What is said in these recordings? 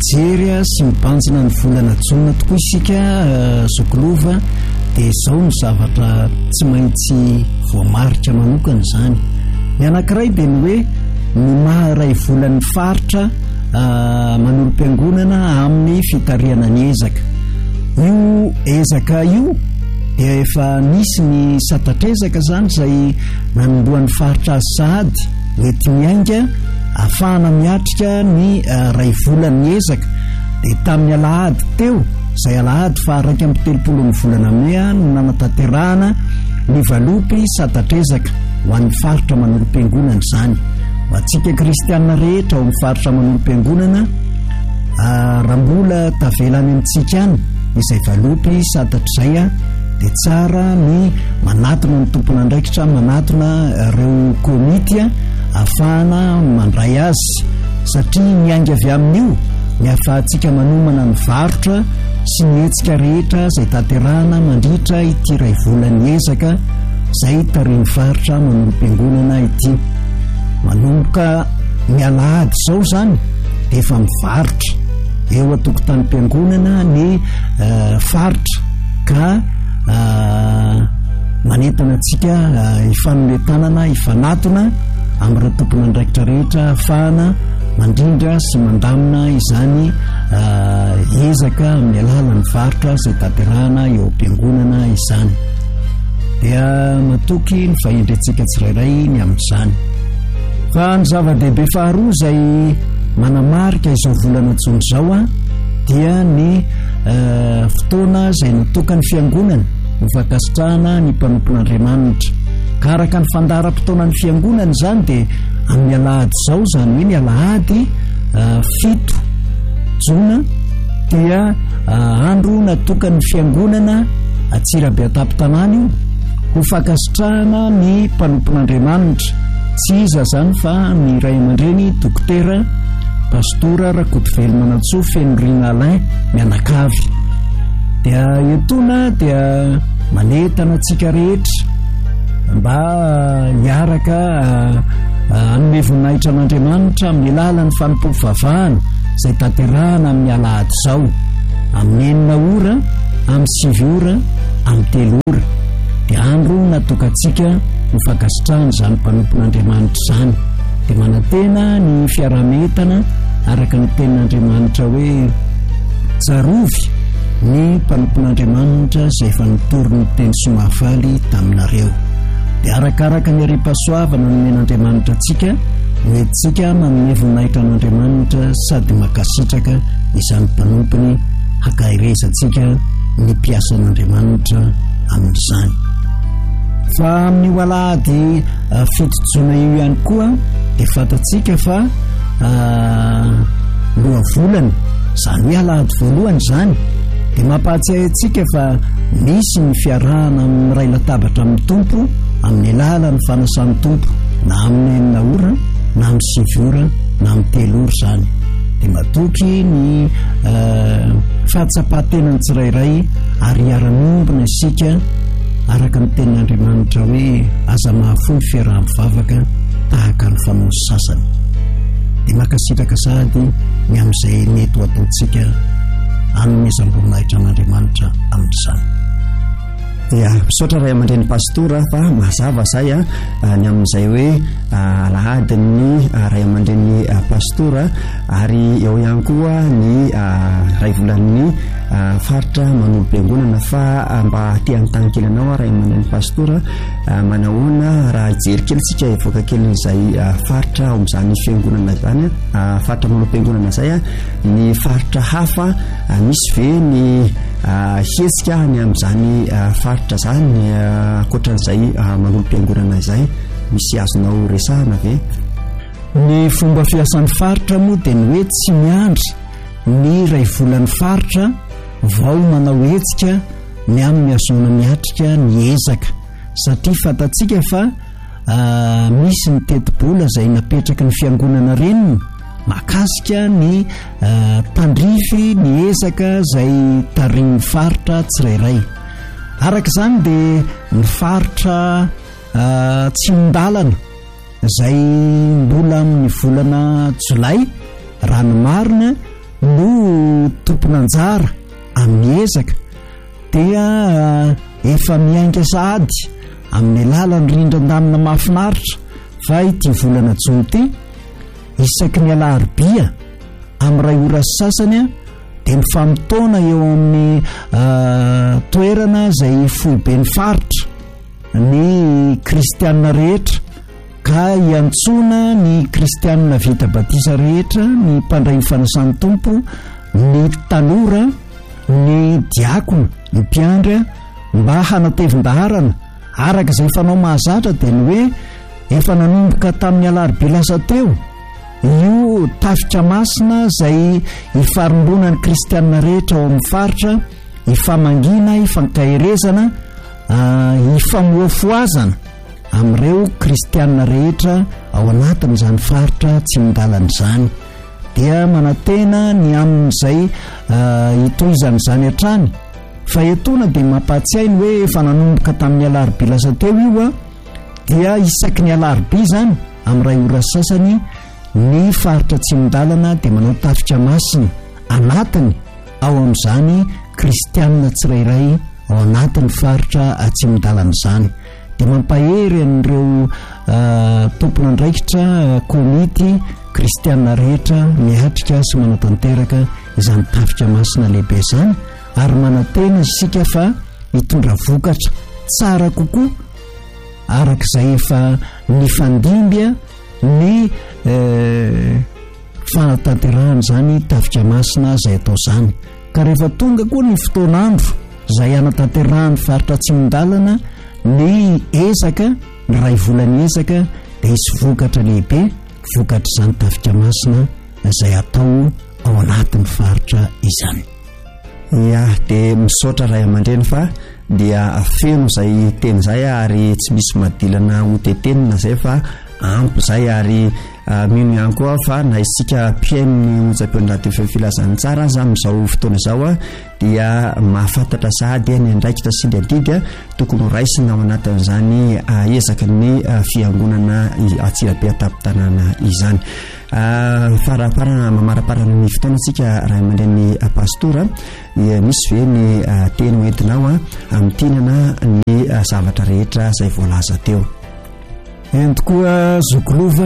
mijery sy mibanjina ny volana jona tokoa isika sokolova dia izao ny zavatra tsy maintsy voamarika manokana izany. Ny anankiray dia ny hoe ny maharay volan'ny faritra manolo-piangonana amin'ny fitarihana ny ezaka. Io ezaka io dia efa nisy ny satatrezaka izany izay nanomboan'ny faritra azy sahady mety miainga ahafahana miatrika ny ray volan'ny ezaka. Dia tamin'ny alahady teo, izay alahady fa araiky amin'ny 30 volana Mea no nanatanterahana ny valopy satatrezaka ho an'ny faritra manolo-piangonana izany. Ho antsika kristianina rehetra ao amin'ny faritra manolo-piangonana, raha mbola tavelany amintsika any izay valopy satatrizay dia tsara ny manatona ny tompon'andraikitra, manatona ireo komity ahafahana mandray azy, satria miainga avy amin'io ny ahafahantsika manomana ny varotra sy ny hetsika rehetra izay tanterahana mandritra ity ray volan'ny ezaka izay tariny faritra manolo-piangonana ity. Manomboka ny alahady izao izany dia efa mivarotra eo a-tokotanim-piangonana ny faritra ka manentana antsika ifanometanana, ifanatona amin'ny tompon'andraikitra rehetra ahafahana mandrindra sy mandamina izany ezaka amin'ny alalan'ny varotra izay tanterahana eo am-piangonana izany. Dia matoky ny fahendrentsika tsirairay ny amin'izany. Fa ny zava-dehibe faharoa izay manamarika izao volana jona izao dia ny fotoana izay natokany fiangonana ho fakasitrahana ny mpanompon'Andriamanitra. Ka araka ny fandaharam-potoanan'ny fiangonana izany dia amin'ny alahady izao, izany hoe ny alahady 7 jona dia andro natokany fiangonana Atsirabe Atapy-Tanàna io ho fakasitrahana ny mpanompon'Andriamanitra. Tsy iza zany fa ny ray aman-dreny dokotera pastora Rakotovelo Manantsoa Fenoriana Alain mianakavy. Dia etona dia manentana antsika rehetra mba hiaraka hanome voninahitra an'Andriamanitra amin'ny alalan'ny fanompo-pivavahana izay tanterahana amin'ny alahady izao amin'ny 9 ora, amin'ny 7 ora, amin'ny 3 ora. Dia andro natokantsika ho fakasitrahana izany mpanompon'Andriamanitra izany. Dia manantena ny fiarametana araka ny tenin'Andriamanitra hoe tsarovy ny mpanompon'Andriamanitra izay efa nitory ny teny somafaly taminareo. Dia arakaraka ny ari-pahasoavana nomen'Andriamanitra antsika no entsika manome voninahitra an'Andriamanitra sady makasitraka izany mpanompony hakairezantsika ny mpiasan'Andriamanitra amin'izany. Fa amin'ny alahady 7 jona io ihany koa dia fantatsika fa lohavolana, izany hoe alahady voalohany izany, dia mampahatsiahy antsika fa misy ny fiarahana amin'ny ray latabatra amin'ny tompo amin'ny alalan'ny fanasan'ny tompo na amin'ny 9 ora na amin'ny 7 ora na amin'ny 3 ora izany. Dia matoky ny fahatsapahan-tenany tsirairay ary hiara-miombona isika araka ny tenin'Andriamanitra hoe aza mahafoy fiaraha-mivavaka tahaka ny fanaon'ny sasany. Dia makasitraka sady ny amin'izay mety ho ataontsika hanomezam-boninahitra an'Andriamanitra amin'izany. Ya, misaotra ray aman-dreny pastora fa mazava zay ny amin'izay hoe alahady ny ray aman-dreny pastora ary eo ihany koa ny ray volan'ny faritra manolo-piangonana. Fa mba tia antany kely anao ray aman-dreny pastora, manahoana raha jery kely tsika evoaka kely izay faritra ao amin'izany fiangonana izany, faritra manolo-piangonana zay ny faritra hafa misy ve ny hetsika ny amin'izany faritra zany ankoatran'izay manolo-piangonana izay, misy azonao resahana ve? Ny fomba fiasan'ny faritra moa dia ny hoe tsy miandry ny ray volan'ny faritra vao manao hetsika ny amin'ny azona miatrika ny ezaka, satria fantatsika fa misy ny teti-bola izay napetraka ny fiangonana reniny makasika ny mpandrify ny ezaka izay tarihin'ny faritra tsirairay. Araka izany dia ny faritra Tsimondalana izay mbola amin'ny volana Jolay raha ny marina no tomponanjara amin'ny ezaka dia efa miainga sady amin'ny alalany rindran-damina mahafinaritra fa ity volana jona ity isaky ny alarobia amin'ny ray ora sasany dia mifamitona eo amin'ny toerana izay foibe ny faritra ny kristianina rehetra ka iantsona ny kristianina vita batisa rehetra ny mpandray fanasan'ny tompo ny tanora ny diakona ny mpiandry mba hanatevin-daharana araka izay fanao mahazatra dia ny hoe efa nanomboka tamin'ny alarobia lasa teo io tafitra masina izay hifarimboana ny kristianina rehetra ao amin'ny faritra hifamangina hifankaherezana hifamoafoazana amin'ireo kristianina rehetra ao anatin'izany faritra tsy mindalan'izany dia manantena ny amin'izay hitohizan'izany hatrany fa etona dia mampatsiainy hoe efa nanomboka tamin'ny alarobia lasa teo io dia isaky ny alarobia zany amin'ny ray ora sasany ny faritra tsy mindalana dia manao tafitra masina anatiny ao amin'izany kristianina tsirairay ao anatin'ny faritra tsy mindalana izany dia mampahery an'ireo tompona andraikitra komity kristianina rehetra miatrika sy manatanteraka izany tafitra masina lehibe izany ary manantena isika fa hitondra vokatra tsara kokoa arak'izay efa ny fandimbya ny fanatanterahana izany tafitra masina izay atao izany ka rehefa tonga koa ny fotoan'andro izay hanatanterahany faritra tsy mindalana ny ezaka ny ray volany ezaka dia hisy vokatra lehibe vokatra izany tafitra masina izay atao ao anatin'ny faritra izany. Ya dia misaotra ray aman-dreny fa dia feno izay teny izay ary tsy misy madilana ho tetenina izay fa ampy izay ary mino ihany koa fa na isika mpiainy onjam-peo ny filazany tsara aza amin'izao fotoana izao dia mahafantatra sady ny andraikitra sy ny adidy tokony raisina ao anatin'izany ezaka ny fiangonana Antsirabe Atapy-Tanàna izany. Faraparana mamaraparana ny fotoana antsika raha aman-dreny pastora misy ve ny teny hoentinao amin'tinana ny zavatra rehetra izay voalaza teo. Ento koa zokolova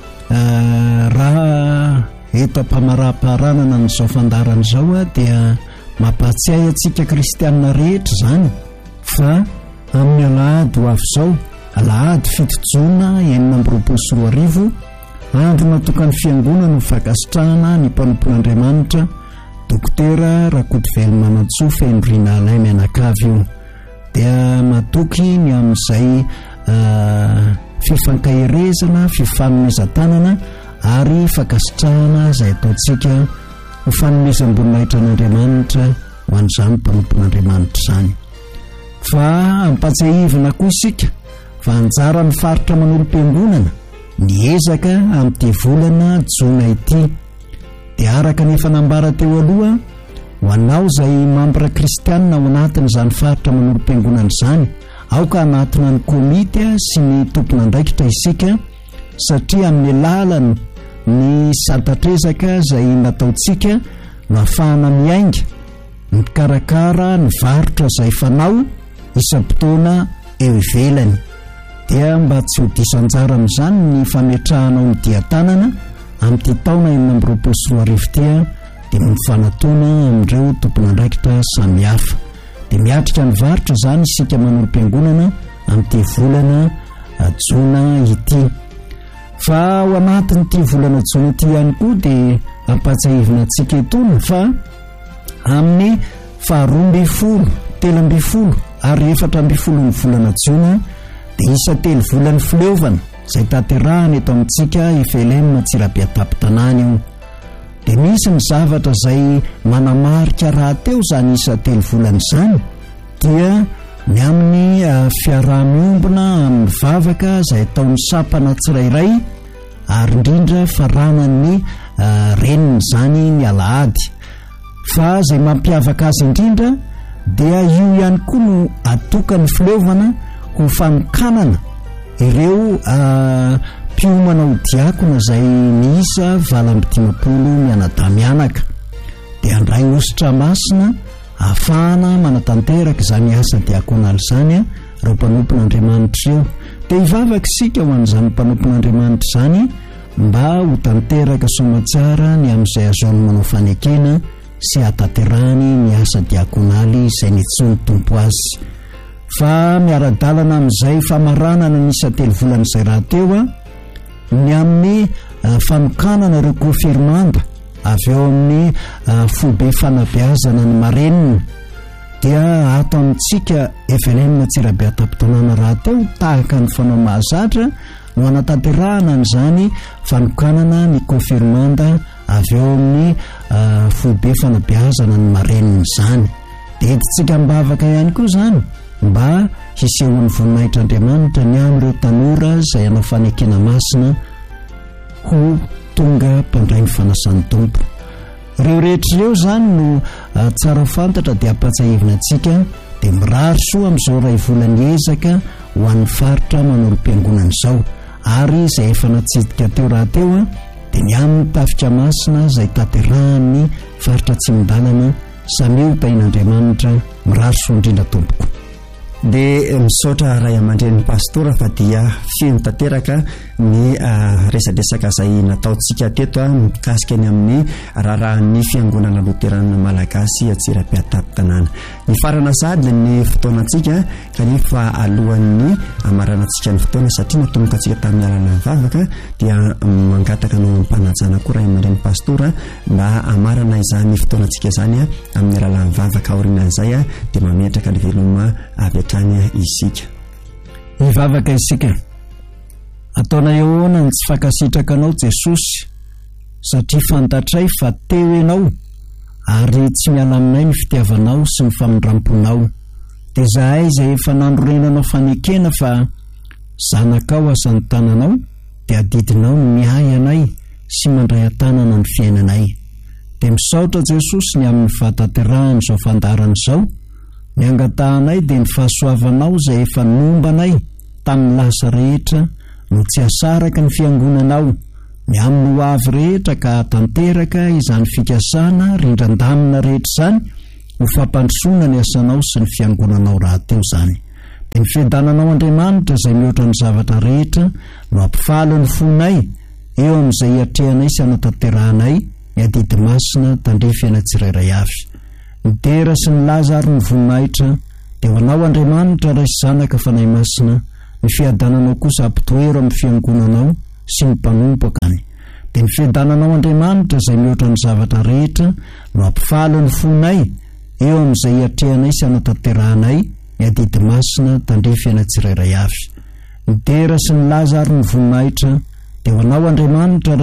raha etam-pamaraparanana n'izao fandarana izao dia mampatsiahy antsika kristianina rehetra izany fa amin'ny alahady ho avy izao alahady 7 jona 2024 andro natokany fiangonana fakasitrahana ny mpanompon'Andriamanitra dokotera Rakotovelo Manantsofa Endrina Alain Mianakavy io dia matoky ny amin'izay fifankaherezana fifanomezan-tanana ary fakasitrahana izay ataontsika ho fanomezam-boninahitra an'Andriamanitra ho an'izany mpanompon'Andriamanitra izany fa ampatsiahivina koa isika fa anjara ny faritra manolo-piangonana ny ezaka amin'ity volana jona ity dia araka ny fanambara teo aloha ho anao izay mambra kristianina ao anatin'izany faritra manolo-piangonana izany aoka anatina ny komity sy ny tompona andraikitra isika satria amin'ny lalany ny santatrezaka izay nataontsika no ahafahana miainga ny karakara ny varotra izay fanao isam-potoana eo ivelany dia mba tsy ho disanjara amin'izany ny fametrahana ao midian-tanana amin'ity taona 2024 dia mifanatona amin'ireo tompona andraikitra samihafa dia miatrika ny varotra izany isika manolo-piangonana amin'ity volana jona ity fa ao anatin'ity volana jona ity ihany koa dia ampatsahivina antsika etona fa amin'ny 12 13 ary 14 ny volana jona dia isa 3 volany fileovana izay tanterahana eto amintsika Efelem Antsirabe Atapy-Tanàna io dia misy ny zavatra izay manamarika raha teo izany isa 3 volana izany dia ny amin'ny fiaraha-miombona amin'ny vavaka izay ataon'ny sapana tsirairay ary indrindra faranany reniny izany ny alahady fa izay mampiavaka azy indrindra dia io ihany koa no atokany fileovana ho fanokanana ireo mpiomana ho diakona izay miisa 25 mianadamianaka ray ositra masina ahafahana manatanteraka izany asa diakonaly izany reo mpanompon'Andriamanitra eo. Dia hivavaka isika ho an'izany mpanompon'Andriamanitra izany mba ho tanteraka somatsara ny amin'izay azaony manao fanekena sy hatanterahany ny asa diakonaly izay nitsony tompo azy. Fa miara-dalana amin'izay famaranana nisa 3 volana izay raha teo ny amin'ny fanokanana ireo confirmanda avy eo amin'ny foibe fanabeazana ny marenina dia ato amintsika Evelina Tsirabe Atapitolana raha teo tahaka ny fanao mahazatra no anatanterahana an'izany fanokanana ny confirmanda avy eo amin'ny foibe fanabeazana ny marenina izany. Dia entintsika mbavaka ihany koa izany mba hisehoan'ny voninahitran'Andriamanitra ny amin'ireo tanora izay hanao fanekena masina ho tonga mpandray ny fanasan'ny tompo. Ireo rehetra ireo izany no tsara fantatra dia ampatsahivina antsika dia mirary soa amin'izao ray volany ezaka ho an'ny faritra manolo-piangonana izao ary izay efa natsidika teo raha teo dia ny amin'ny tafika masina izay tanterahan'ny faritra Tsimindalana sameo tain'Andriamanitra mirary soa indrindra tompoko. Dia misaotra ray aman-dren'ny pastora fa dia feno tanteraka ny resadresaka izay nataontsika teto mikasika ny amin'ny raharahan'ny fiangonana loterana malagasy Atsirabe Atapitolana. Ny farana sady ny fotoanantsika kanefa alohan'ny amaranantsika ny fotoana satria natomboka antsika tamin'ny alana mivavaka dia mangataka no mpanajana koa ray aman-dren'ny pastora mba amarana izany fotoanantsika izany amin'ny alana mivavaka aorinan'izay dia mametraka ny veloma avy isika mivavaka isika. Ataona ehoana ny tsy fankasitraka anao Jesosy satria fantatray fa teo ianao ary tsy miala aminay ny fitiavanao sy ny famindramponao. Dia zahay izay efa nandrorenanao fanekena fa zanakao asan'ny tananao dia adidinao ny mihay anay sy mandray an-tanana ny fiainanay. Dia misaotra Jesosy ny amin'ny fahatanterahany izao fandarana izao ny angatahanay dia ny fahasoavanao izay efa nombanay tamin'ny lasa rehetra no tsy asaraka ny fiangonanao ny amin'ny ho avy rehetra ka tanteraka izany fikasana rindran-damina rehetra izany ho fampandrosoana ny asanao sy ny fiangonanao raha teo izany. Dia ny fiadananao Andriamanitra izay mihoatra ny zavatra rehetra no ampifaly ny fonay eo amin'izay hiatrehanay sy hanatanterahana ny adidy masina tandrefy tsirairay avy. Ny tera sy ny laza ary ny voninahitra dia ho anao Andriamanitra ray sy zanaka fanahy masina ny fiadananao kosa ampitoero amin'ny fiangonanao sy ny mpanompoka any. Dia ny fiadananao Andriamanitra izay mihoatra ny zavatra rehetra no ampifaly ny fonay eo amin'izay hiatrehanay sy hanatanterahana ny adidy masina tandrefy tsirairay avy. Ny tera sy ny laza ary ny voninahitra dia ho anao Andriamanitra